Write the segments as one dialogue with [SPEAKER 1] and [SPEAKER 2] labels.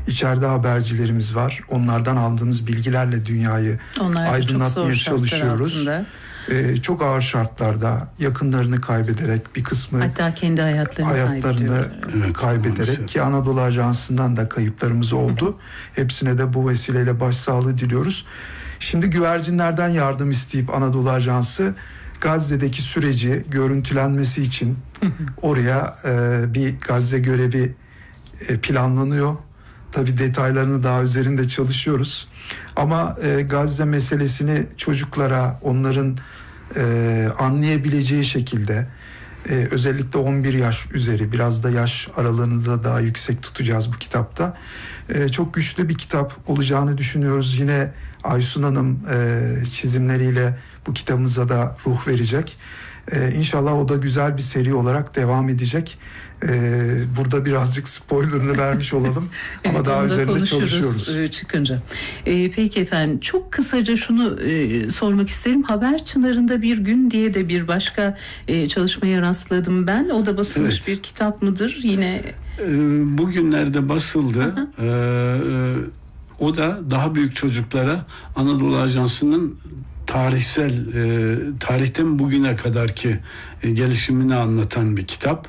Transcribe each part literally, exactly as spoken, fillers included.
[SPEAKER 1] İçeride habercilerimiz var. Onlardan aldığımız bilgilerle dünyayı
[SPEAKER 2] Onlar
[SPEAKER 1] aydınlatmaya çalışıyoruz. Ee, çok ağır şartlarda yakınlarını kaybederek bir kısmı
[SPEAKER 2] hatta kendi hayatlarını,
[SPEAKER 1] hayatlarını
[SPEAKER 2] evet,
[SPEAKER 1] kaybederek maalesef. Ki Anadolu Ajansı'ndan da kayıplarımız oldu. Hı hı. Hepsine de bu vesileyle başsağlığı diliyoruz. Şimdi güvercinlerden yardım isteyip Anadolu Ajansı Gazze'deki süreci görüntülenmesi için hı hı. oraya e, bir Gazze görevi e, planlanıyor. Tabii detaylarını daha üzerinde çalışıyoruz. Ama e, Gazze meselesini çocuklara, onların e, anlayabileceği şekilde e, özellikle on bir yaş üzeri, biraz da yaş aralığını da daha yüksek tutacağız bu kitapta. E, çok güçlü bir kitap olacağını düşünüyoruz. Yine Aysun Hanım e, çizimleriyle bu kitabımıza da ruh verecek. Ee, İnşallah o da güzel bir seri olarak devam edecek. Ee, burada birazcık spoilerını vermiş olalım.
[SPEAKER 2] Evet,
[SPEAKER 1] ama daha üzerinde çalışıyoruz.
[SPEAKER 2] Çıkınca. Ee, peki efendim, çok kısaca şunu e, sormak isterim. Haber Çınarı'nda Bir Gün diye de bir başka e, çalışmaya rastladım ben. O da basılmış evet. bir kitap mıdır? Yine
[SPEAKER 3] ee, bugünlerde basıldı. Ee, e, o da daha büyük çocuklara Anadolu Ajansı'nın tarihsel, e, tarihten bugüne kadarki e, gelişimini anlatan bir kitap.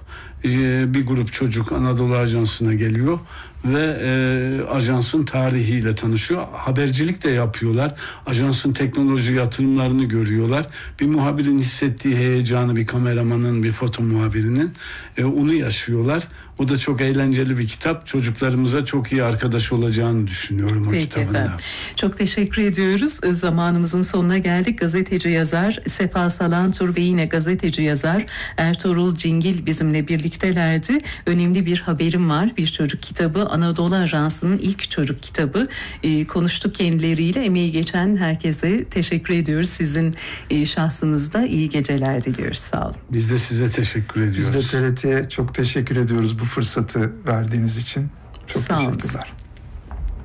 [SPEAKER 3] E, bir grup çocuk Anadolu Ajansı'na geliyor ve e, ajansın tarihiyle tanışıyor. Habercilik de yapıyorlar. Ajansın teknoloji yatırımlarını görüyorlar. Bir muhabirin hissettiği heyecanı, bir kameramanın, bir foto muhabirinin e, onu yaşıyorlar. O da çok eğlenceli bir kitap. Çocuklarımıza çok iyi arkadaş olacağını düşünüyorum o
[SPEAKER 2] Peki
[SPEAKER 3] kitabında.
[SPEAKER 2] Efendim. Çok teşekkür ediyoruz. Zamanımızın sonuna geldik. Gazeteci yazar Sefa Salantur ve yine gazeteci yazar Ertuğrul Cingil bizimle birliktelerdi. Önemli bir haberim var. Bir çocuk kitabı, Anadolu Ajansı'nın ilk çocuk kitabı. Ee, konuştuk kendileriyle. Emeği geçen herkese teşekkür ediyoruz. Sizin e, şahsınızda iyi geceler diliyoruz. Sağ olun.
[SPEAKER 3] Biz de size teşekkür ediyoruz.
[SPEAKER 1] Biz de T R T'ye çok teşekkür ediyoruz bu fırsatı verdiğiniz için. Çok
[SPEAKER 2] Sağ
[SPEAKER 1] teşekkürler.
[SPEAKER 2] Olun.